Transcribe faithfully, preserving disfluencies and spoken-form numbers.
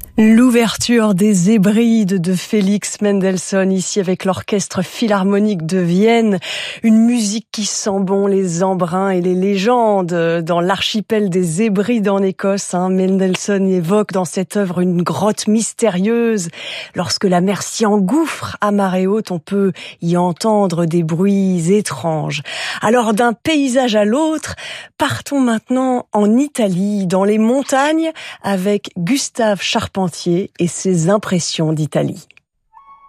L'ouverture des Hébrides de Félix Mendelssohn, ici avec l'Orchestre Philharmonique de Vienne. Une musique qui sent bon les embruns et les légendes dans l'archipel des Hébrides en Écosse. Hein. Mendelssohn évoque dans cette œuvre une grotte mystérieuse. Lorsque la mer s'y engouffre à marée haute, on peut y entendre des bruits étranges. Alors d'un paysage à l'autre, partons maintenant en Italie, dans les montagnes, avec Gustave Charpentier et ses impressions d'Italie.